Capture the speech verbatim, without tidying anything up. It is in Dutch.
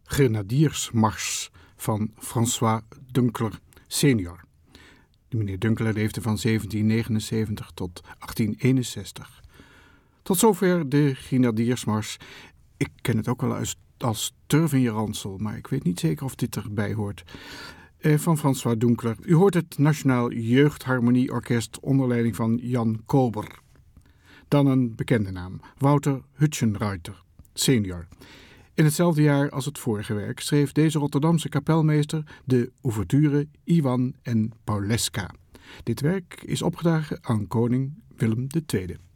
Grenadiersmars van François Dunkler senior. De meneer Dunkler leefde van zeventien negenenzeventig tot achttien eenenzestig. Tot zover de Grenadiersmars. Ik ken het ook wel als, als Turvenjeransel, maar ik weet niet zeker of dit erbij hoort. Eh, van François Dunkler. U hoort het Nationaal Jeugdharmonieorkest onder leiding van Jan Kober. Dan een bekende naam, Wouter Hutschenreiter, senior. In hetzelfde jaar als het vorige werk schreef deze Rotterdamse kapelmeester de ouverture Iwan en Pauleska. Dit werk is opgedragen aan koning Willem de Tweede.